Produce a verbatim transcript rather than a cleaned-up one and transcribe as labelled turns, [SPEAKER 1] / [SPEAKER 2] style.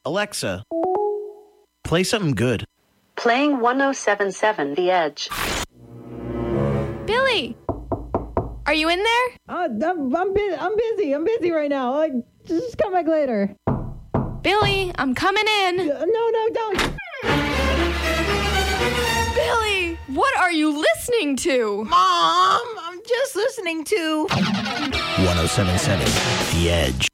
[SPEAKER 1] Alexa, play something good.
[SPEAKER 2] Playing one oh seven point seven The Edge.
[SPEAKER 3] Billy! Are you in there?
[SPEAKER 4] Uh, I'm, I'm, bu- I'm busy. I'm busy right now. Like, just come back later.
[SPEAKER 3] Billy, I'm coming in.
[SPEAKER 4] Uh, no, no, don't.
[SPEAKER 3] Billy, what are you listening to?
[SPEAKER 5] Mom, I'm just listening to
[SPEAKER 1] one oh seven point seven The Edge.